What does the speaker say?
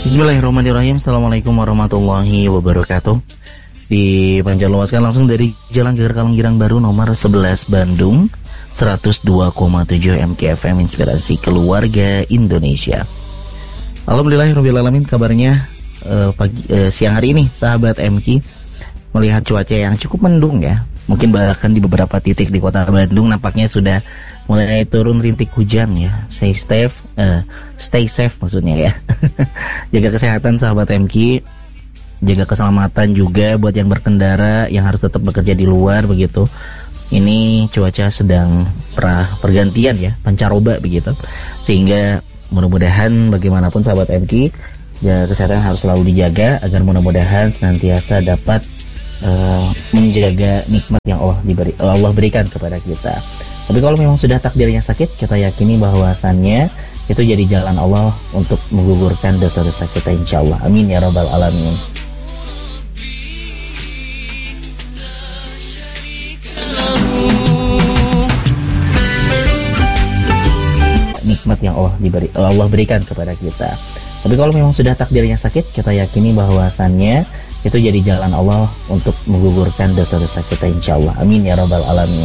Bismillahirrahmanirrahim. Assalamualaikum warahmatullahi wabarakatuh. Dipancarluaskan langsung dari Jalan Geger Kalonggirang Baru nomor 11 Bandung, 102,7 MKFM Inspirasi Keluarga Indonesia. Alhamdulillahirrahmanirrahim. Kabarnya siang hari ini sahabat MK melihat cuaca yang cukup mendung ya. Mungkin bahkan di beberapa titik di kota Bandung nampaknya sudah mulai turun rintik hujan ya. Stay safe maksudnya ya. Jaga kesehatan sahabat MK, jaga keselamatan juga buat yang berkendara yang harus tetap bekerja di luar begitu. Ini cuaca sedang pergantian ya, pancaroba begitu. Sehingga mudah-mudahan bagaimanapun sahabat MK, jaga kesehatan harus selalu dijaga agar mudah-mudahan senantiasa dapat menjaga nikmat yang Allah berikan kepada kita. Tapi kalau memang sudah takdirnya sakit, kita yakini bahwasannya itu jadi jalan Allah untuk menggugurkan dosa-dosa kita, insya Allah. Amin ya rabbal alamin. Nikmat yang Allah berikan kepada kita. Tapi kalau memang sudah takdirnya sakit, kita yakini bahwasannya itu jadi jalan Allah untuk menggugurkan dosa-dosa kita, insya Allah. Amin ya rabbal alamin.